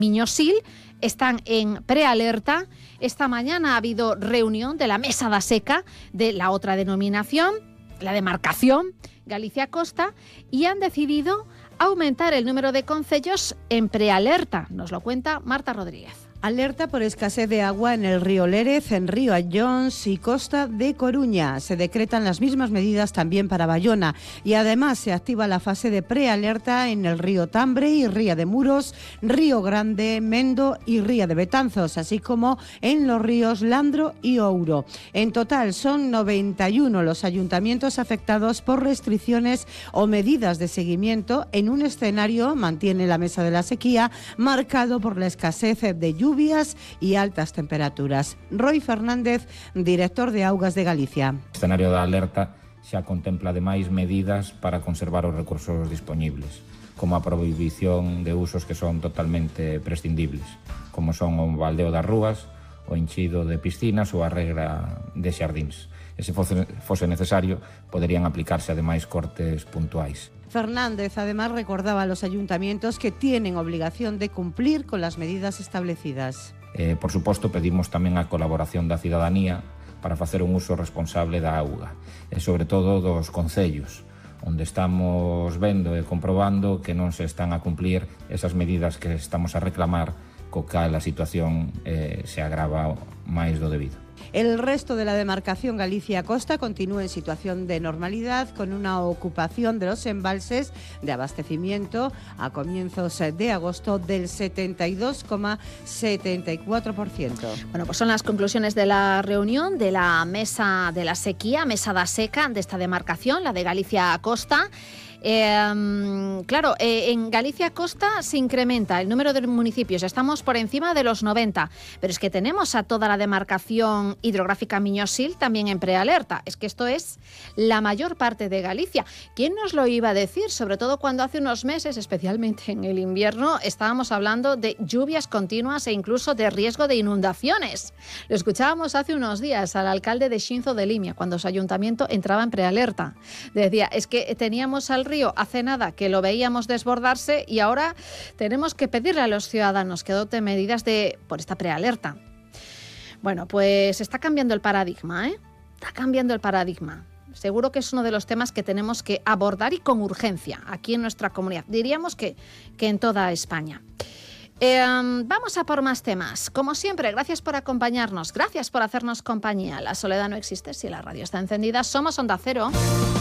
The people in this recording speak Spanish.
Miñosil están en prealerta. Esta mañana ha habido reunión de la Mesa da Seca de la otra denominación, la demarcación Galicia Costa, y han decidido aumentar el número de concellos en prealerta. Nos lo cuenta Marta Rodríguez. Alerta por escasez de agua en el río Lérez, en Río Ayllóns y Costa de Coruña. Se decretan las mismas medidas también para Bayona y además se activa la fase de prealerta en el río Tambre y Ría de Muros, Río Grande, Mendo y Ría de Betanzos, así como en los ríos Landro y Ouro. En total son 91 los ayuntamientos afectados por restricciones o medidas de seguimiento en un escenario, mantiene la Mesa de la Sequía, marcado por la escasez de lluvias y altas temperaturas. Roy Fernández, director de Augas de Galicia. O escenario da alerta xa contempla ademais medidas para conservar os recursos dispoñibles, como a prohibición de usos que son totalmente prescindibles, como son o baldeo das rúas, o enchido de piscinas ou a regra de xardíns. E se fose necesario, poderían aplicarse ademais cortes puntuais. Fernández además recordaba a los ayuntamientos que tienen obligación de cumplir con las medidas establecidas. Por suposto, pedimos tamén a colaboración da cidadanía para facer un uso responsable da auga, e sobre todo dos concellos, onde estamos vendo e comprobando que non se están a cumplir esas medidas que estamos a reclamar, co cal a situación se agrava máis do debido. El resto de la demarcación Galicia Costa continúa en situación de normalidad, con una ocupación de los embalses de abastecimiento a comienzos de agosto del 72,74%. Bueno, pues son las conclusiones de la reunión de la Mesa de la Sequía, Mesa da Seca de esta demarcación, la de Galicia Costa. En Galicia Costa se incrementa el número de municipios, estamos por encima de los 90, pero es que tenemos a toda la demarcación hidrográfica Miñosil también en prealerta. Es que esto es la mayor parte de Galicia. ¿Quién nos lo iba a decir? Sobre todo cuando hace unos meses, especialmente en el invierno, estábamos hablando de lluvias continuas e incluso de riesgo de inundaciones. Lo escuchábamos hace unos días al alcalde de Xinzo de Limia, cuando su ayuntamiento entraba en prealerta. Decía, es que teníamos al río hace nada que lo veíamos desbordarse y ahora tenemos que pedirle a los ciudadanos que adopten medidas por esta prealerta. Bueno, pues está cambiando el paradigma, ¿eh? Está cambiando el paradigma. Seguro que es uno de los temas que tenemos que abordar y con urgencia aquí en nuestra comunidad. Diríamos que en toda España. Vamos a por más temas. Como siempre, gracias por acompañarnos, gracias por hacernos compañía. La soledad no existe si la radio está encendida. Somos Onda Cero.